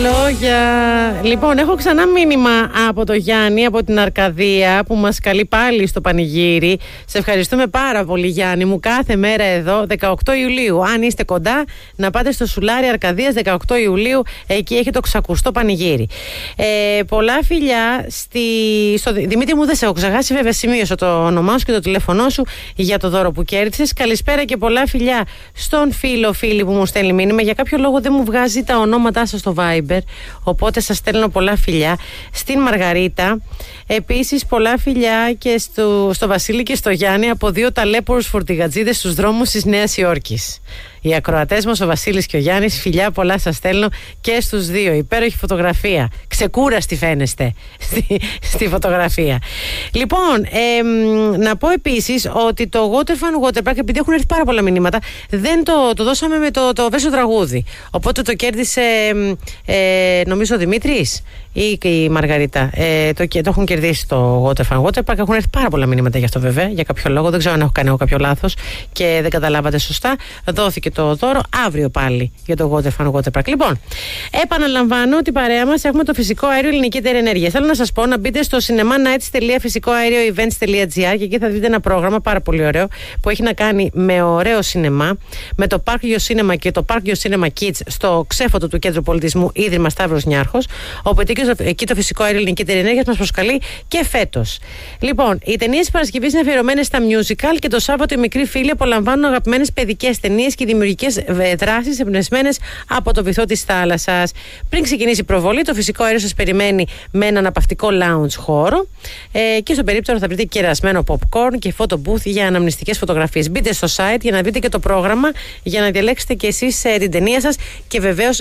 λόγια. Λοιπόν, έχω ξανά μήνυμα από το Γιάννη από την Αρκαδία που μας καλεί πάλι στο πανηγύρι. Σε ευχαριστούμε πάρα πολύ, Γιάννη μου. Κάθε μέρα εδώ, 18 Ιουλίου. Αν είστε κοντά, να πάτε στο Σουλάρι Αρκαδίας 18 Ιουλίου. Εκεί έχει το ξακουστό πανηγύρι. Πολλά φιλιά στο Δημήτρη μου, δεν σε έχω ξεχάσει. Βέβαια, σημείωσα το όνομά σου και το τηλέφωνό σου για το δώρο που κέρδισες. Καλησπέρα και πολλά φιλιά στον φίλο που μου στέλνει μήνυμα. Για κάποιο λόγο δεν μου βγάζει τα ονόματά σας στο Viber, οπότε σας στέλνω πολλά φιλιά. Στην Μαργαρίτα, επίσης πολλά φιλιά και στο Βασίλη και στο Γιάννη από δύο ταλέπορους φορτηγατζίδες στους δρόμους της Νέας Υόρκης. Οι ακροατές μας, ο Βασίλης και ο Γιάννης, φιλιά πολλά σας στέλνω και στους δύο. Υπέροχη φωτογραφία. Ξεκούραστη φαίνεστε στη φωτογραφία. Λοιπόν, να πω επίσης ότι το Waterfun Waterpark, επειδή έχουν έρθει πάρα πολλά μηνύματα, δεν το δώσαμε με το βέσο τραγούδι. Οπότε το κέρδισε, νομίζω, ο Δημήτρης ή η Μαργαρίτα. Το έχουν κερδίσει το Waterfun Waterpark. Έχουν έρθει πάρα πολλά μηνύματα γι' αυτό, βέβαια. Για κάποιο λόγο. Δεν ξέρω αν έχω κάνει εγώ κάποιο λάθος και δεν καταλάβατε σωστά. Δόθηκε το δώρο αύριο πάλι για το Waterfun Waterpark. Λοιπόν, επαναλαμβάνω ότι παρέα μας έχουμε το φυσικό αέριο Ελληνική Εταιρεία Ενέργειας. Θέλω να σας πω να μπείτε στο cinemanights.physikoaeroevents.gr και εκεί θα δείτε ένα πρόγραμμα πάρα πολύ ωραίο που έχει να κάνει με ωραίο σινεμά, με το Park Your Cinema και το Park Your Cinema Kids στο ξέφωτο του Κέντρου Πολιτισμού Ίδρυμα Σταύρος Νιάρχος, όπου εκεί το φυσικό αέριο Ελληνική Εταιρεία Ενέργειας μας προσκαλεί και φέτος. Λοιπόν, οι ταινίες Παρασκευής είναι αφιερωμένες στα musical και το Σάββατο οι μικροί φίλοι απολαμβάνουν αγαπημένες παιδικές ταινίες και δημιουργικές δράσεις εμπνευσμένες από το βυθό της θάλασσας. Πριν ξεκινήσει η προβολή, το φυσικό αέριο σας περιμένει με έναν απαυτικό lounge χώρο και στο περίπτωρο θα βρείτε κερασμένο popcorn και photo booth για αναμνηστικές φωτογραφίες. Μπείτε στο site για να δείτε και το πρόγραμμα για να διαλέξετε και εσείς την ταινία σας και βεβαίως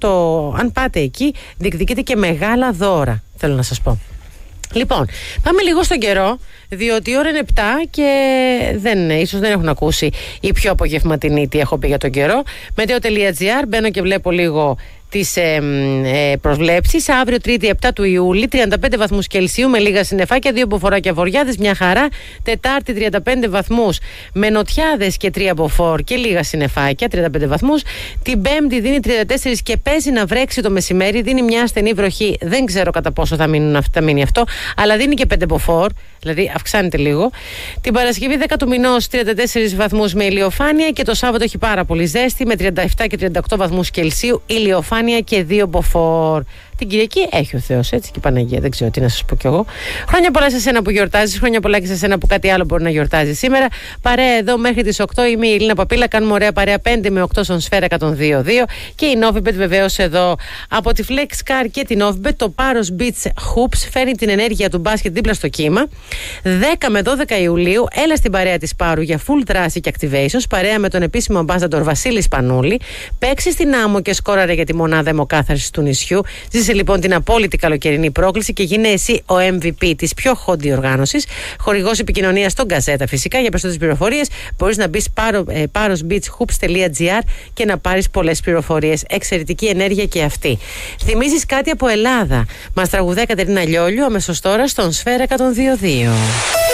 αν πάτε εκεί διεκδικείτε και μεγάλα δώρα, θέλω να σας πω. Λοιπόν, πάμε λίγο στον καιρό, διότι η ώρα είναι 7 και ίσως δεν έχουν ακούσει οι πιο απογευματινοί τι έχω πει για τον καιρό. Meteo.gr, μπαίνω και βλέπω λίγο τις προσβλέψεις. Αύριο Τρίτη 7 του Ιούλη 35 βαθμούς Κελσίου με λίγα συννεφάκια, 2 μποφοράκια βορειάδες, μια χαρά. Τετάρτη 35 βαθμούς με νοτιάδες και 3 μποφόρ και λίγα συννεφάκια, 35 βαθμούς. Την Πέμπτη δίνει 34 και παίζει να βρέξει το μεσημέρι, δίνει μια ασθενή βροχή, δεν ξέρω κατά πόσο θα μείνει αυτό, αλλά δίνει και 5 μποφόρ, δηλαδή αυξάνεται λίγο. Την Παρασκευή 10 του μηνός 34 βαθμούς με ηλιοφάνεια και το Σάββατο έχει πάρα πολύ ζέστη με 37 και 38 βαθμούς Κελσίου, ηλιοφάνεια και 2 μποφόρ. Την Κυριακή έχει ο Θεός, έτσι, και η Παναγία. Δεν ξέρω τι να σας πω κι εγώ. Χρόνια πολλά σε εσένα που γιορτάζεις, χρόνια πολλά και σε εσένα που κάτι άλλο μπορεί να γιορτάζει σήμερα. Παρέα εδώ μέχρι τις 8 είμαι η Ελίνα Παπίλα. Κάνουμε ωραία παρέα 5 με 8 στον Σφαίρα 102.2 και η Novibet βεβαίως εδώ. Από τη FlexCar και την Novibet, το Paros Beach Hoops φέρνει την ενέργεια του μπάσκετ δίπλα στο κύμα. 10 με 12 Ιουλίου, έλα στην παρέα της Πάρου για full δράση και activations, παρέα με τον επίσημο ambassador Βασίλη Σπανούλη. Παίξει στην άμμο και σκόραρε για τη μονάδα αιμοκάθαρσης του νησιού. Ζήσε λοιπόν την απόλυτη καλοκαιρινή πρόκληση και γίνε εσύ ο MVP της πιο hot διοργάνωσης. Χορηγός επικοινωνίας στον Γκαζέτα φυσικά. Για περισσότερες πληροφορίες μπορείς να μπεις parosbeachhoops.gr και να πάρεις πολλές πληροφορίες. Εξαιρετική ενέργεια και αυτή. Θυμίζεις κάτι από Ελλάδα? Μας τραγουδάει Κατερίνα Λιόλιου αμέσως τώρα στον Σφαίρα 102.2.